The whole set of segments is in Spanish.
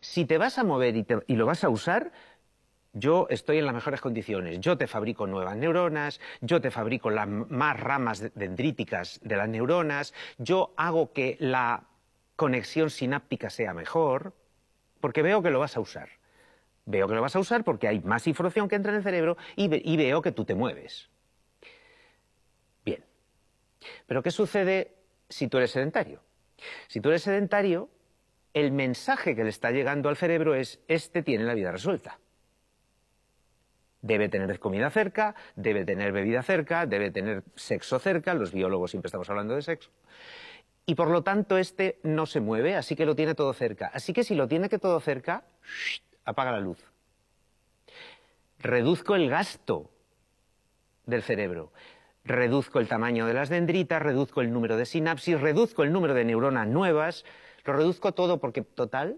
Si te vas a mover y lo vas a usar, yo estoy en las mejores condiciones. Yo te fabrico nuevas neuronas, yo te fabrico las más ramas dendríticas de las neuronas, yo hago que la conexión sináptica sea mejor, porque veo que lo vas a usar. Veo que lo vas a usar porque hay más información que entra en el cerebro y veo que tú te mueves. Bien. Pero ¿qué sucede si tú eres sedentario? Si tú eres sedentario, el mensaje que le está llegando al cerebro es: este tiene la vida resuelta. Debe tener comida cerca, debe tener bebida cerca, debe tener sexo cerca, los biólogos siempre estamos hablando de sexo, y por lo tanto este no se mueve, así que lo tiene todo cerca. Así que si lo tiene que todo cerca, apaga la luz. Reduzco el gasto del cerebro, reduzco el tamaño de las dendritas, reduzco el número de sinapsis, reduzco el número de neuronas nuevas, lo reduzco todo porque, total,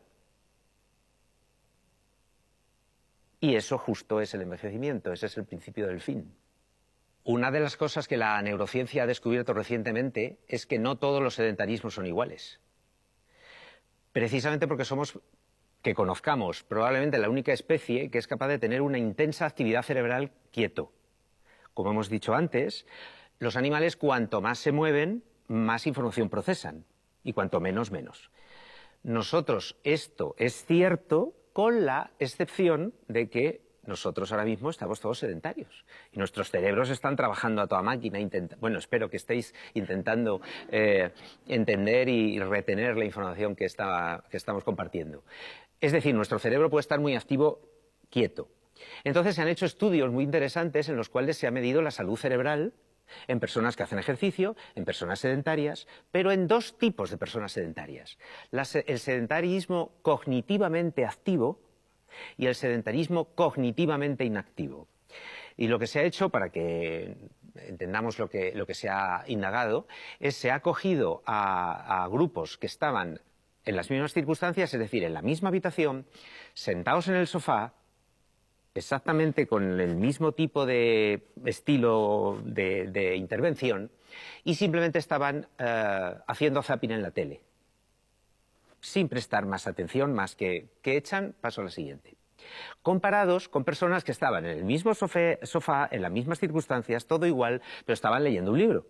y eso justo es el envejecimiento, ese es el principio del fin. Una de las cosas que la neurociencia ha descubierto recientemente es que no todos los sedentarismos son iguales. Precisamente porque que conozcamos probablemente la única especie que es capaz de tener una intensa actividad cerebral quieto. Como hemos dicho antes, los animales cuanto más se mueven, más información procesan, y cuanto menos, menos. Nosotros, esto es cierto con la excepción de que nosotros ahora mismo estamos todos sedentarios y nuestros cerebros están trabajando a toda máquina. Bueno, espero que estéis intentando entender y retener la información que estamos compartiendo. Es decir, nuestro cerebro puede estar muy activo quieto. Entonces se han hecho estudios muy interesantes en los cuales se ha medido la salud cerebral en personas que hacen ejercicio, en personas sedentarias, pero en dos tipos de personas sedentarias. El sedentarismo cognitivamente activo y el sedentarismo cognitivamente inactivo. Y lo que se ha hecho, para que entendamos lo que se ha indagado, es se ha cogido a grupos que estaban en las mismas circunstancias, es decir, en la misma habitación, sentados en el sofá, exactamente con el mismo tipo de estilo de intervención, y simplemente estaban haciendo zapping en la tele, sin prestar más atención, más que echan, paso a la siguiente. Comparados con personas que estaban en el mismo sofá, en las mismas circunstancias, todo igual, pero estaban leyendo un libro.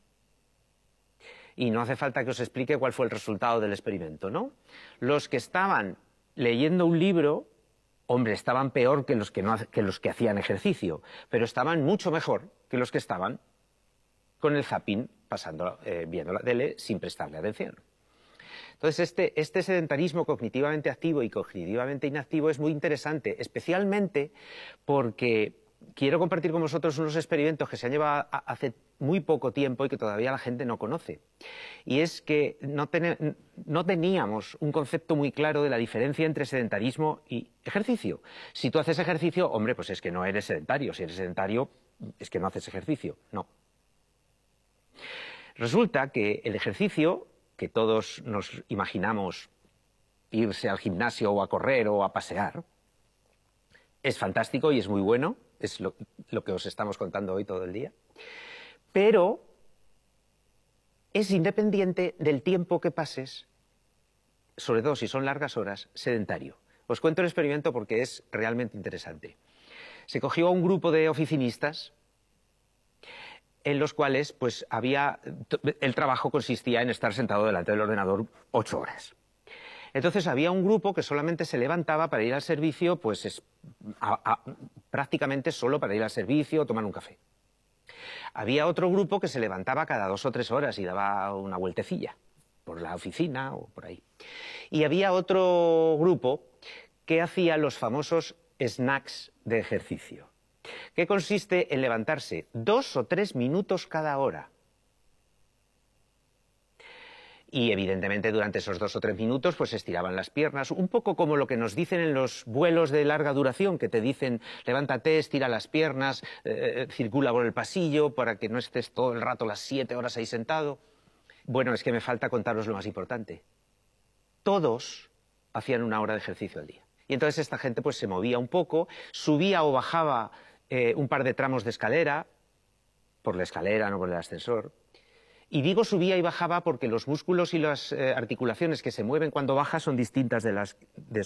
Y no hace falta que os explique cuál fue el resultado del experimento, ¿no? Los que estaban leyendo un libro, hombre, estaban peor que los que hacían ejercicio, pero estaban mucho mejor que los que estaban con el zapping, viendo la tele sin prestarle atención. Entonces, este sedentarismo cognitivamente activo y cognitivamente inactivo es muy interesante, especialmente porque quiero compartir con vosotros unos experimentos que se han llevado hace muy poco tiempo y que todavía la gente no conoce. Y es que no teníamos un concepto muy claro de la diferencia entre sedentarismo y ejercicio. Si tú haces ejercicio, hombre, pues es que no eres sedentario. Si eres sedentario, es que no haces ejercicio. No. Resulta que el ejercicio, que todos nos imaginamos irse al gimnasio o a correr o a pasear, es fantástico y es muy bueno, es lo que os estamos contando hoy todo el día, pero es independiente del tiempo que pases, sobre todo si son largas horas, sedentario. Os cuento el experimento porque es realmente interesante. Se cogió a un grupo de oficinistas en los cuales pues el trabajo consistía en estar sentado delante del ordenador 8 horas. Entonces había un grupo que solamente se levantaba para ir al servicio, pues prácticamente solo para ir al servicio o tomar un café. Había otro grupo que se levantaba cada 2 o 3 horas y daba una vueltecilla por la oficina o por ahí. Y había otro grupo que hacía los famosos snacks de ejercicio, que consiste en levantarse 2 o 3 minutos cada hora. Y evidentemente durante esos 2 o 3 minutos pues estiraban las piernas, un poco como lo que nos dicen en los vuelos de larga duración, que te dicen levántate, estira las piernas, circula por el pasillo para que no estés todo el rato las 7 horas ahí sentado. Bueno, es que me falta contaros lo más importante. Todos hacían 1 hora de ejercicio al día. Y entonces esta gente pues se movía un poco, subía o bajaba un par de tramos de escalera, por la escalera, no por el ascensor. Y digo subía y bajaba porque los músculos y las articulaciones que se mueven cuando bajas son distintas de